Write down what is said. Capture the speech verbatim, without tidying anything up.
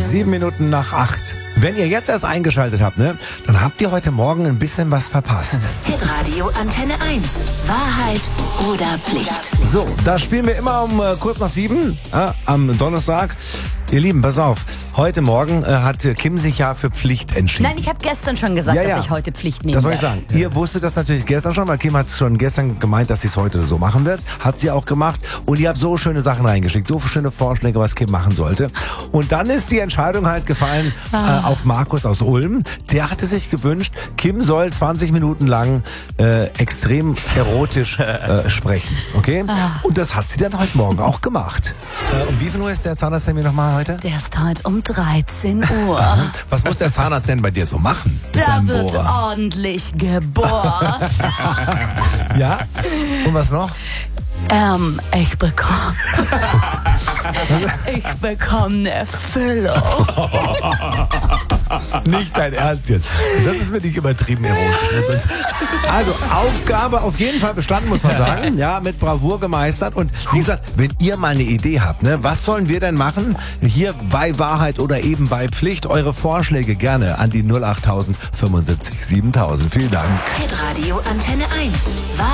Sieben Minuten nach acht. Wenn ihr jetzt erst eingeschaltet habt, ne, dann habt ihr heute Morgen ein bisschen was verpasst. Hitradio Antenne eins. Wahrheit oder Pflicht? So, da spielen wir immer um äh, kurz nach sieben äh, am Donnerstag. Ihr Lieben, pass auf. Heute Morgen äh, hat Kim sich ja für Pflicht entschieden. Nein, ich habe gestern schon gesagt, Ja, ja. dass ich heute Pflicht nehme. Das soll ich sagen. Ihr wusstet das natürlich gestern schon, weil Kim hat es schon gestern gemeint, dass sie es heute so machen wird. Hat sie auch gemacht. Und ihr habt so schöne Sachen reingeschickt, so schöne Vorschläge, was Kim machen sollte. Und dann ist die Entscheidung halt gefallen Ah. äh, auf Markus aus Ulm. Der hatte sich gewünscht, Kim soll zwanzig Minuten lang äh, extrem erotisch äh, sprechen. Okay? Ah. Und das hat sie dann heute Morgen auch gemacht. Äh, um wie viel Uhr ist der Zahnarzttermin nochmal heute? Der ist heute um dreizehn Uhr. Was muss der Zahnarzt denn bei dir so machen? mit Da seinem wird Bohrer? ordentlich gebohrt. Ja? Und was noch? ähm, ich bekomme... ich bekomme eine Füllung. Nicht dein Ernst jetzt. Das ist wirklich übertrieben erotisch. Also, Aufgabe auf jeden Fall bestanden, muss man sagen. Ja, mit Bravour gemeistert. Und wie gesagt, wenn ihr mal eine Idee habt, ne, was sollen wir denn machen? Hier bei Wahrheit oder eben bei Pflicht. Eure Vorschläge gerne an die null acht null null fünfundsiebzig siebentausend. Vielen Dank. Hitradio Antenne eins. Wahrheit